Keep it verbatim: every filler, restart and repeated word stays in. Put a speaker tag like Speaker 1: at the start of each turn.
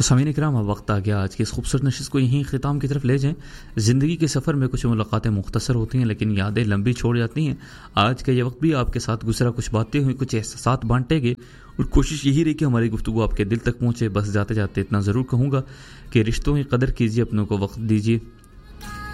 Speaker 1: सामीन किराम, अब वक्त आ गया आज की इस खूबसूरत नशिस्त को यहीं ख़िताम की तरफ ले जाएं। ज़िंदगी के सफ़र में कुछ मुलाकातें मुख्तसर होती हैं लेकिन यादें लंबी छोड़ जाती हैं। आज का ये वक्त भी आपके साथ गुजरा, कुछ बातें हुई, कुछ एहसास बांटेंगे और कोशिश यही रही कि हमारी गुफ्तगू आपके दिल तक पहुँचे। बस जाते जाते इतना ज़रूर कहूँगा कि रिश्तों की कदर कीजिए, अपनों को वक्त दीजिए।